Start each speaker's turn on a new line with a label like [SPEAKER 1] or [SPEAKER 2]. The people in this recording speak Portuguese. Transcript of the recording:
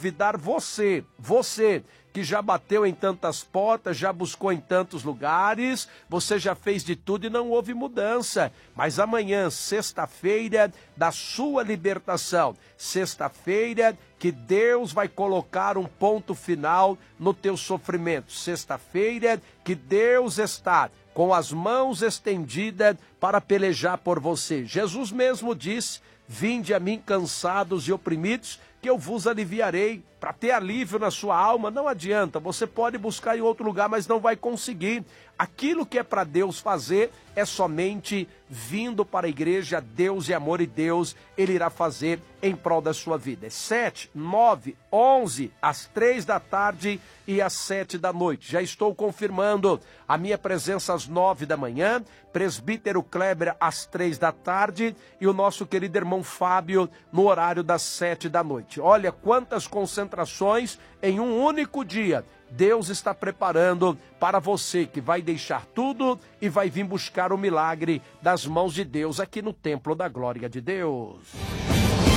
[SPEAKER 1] convidar você que já bateu em tantas portas, já buscou em tantos lugares, você já fez de tudo e não houve mudança. Mas amanhã, sexta-feira, da sua libertação, sexta-feira que Deus vai colocar um ponto final no teu sofrimento, sexta-feira que Deus está com as mãos estendidas para pelejar por você. Jesus mesmo disse: vinde a mim cansados e oprimidos, que eu vos aliviarei. Para ter alívio na sua alma, não adianta, você pode buscar em outro lugar, mas não vai conseguir. Aquilo que é para Deus fazer é somente vindo para a igreja. Deus é amor e Deus, Ele irá fazer em prol da sua vida. 7, 9, 11, às 3 da tarde e às 7 da noite. Já estou confirmando a minha presença às 9 da manhã, presbítero Kleber às 3 da tarde e o nosso querido irmão Fábio no horário das 7 da noite. Olha quantas concentrações em um único dia Deus está preparando para você que vai deixar tudo e vai vir buscar o milagre das mãos de Deus aqui no Templo da Glória de Deus.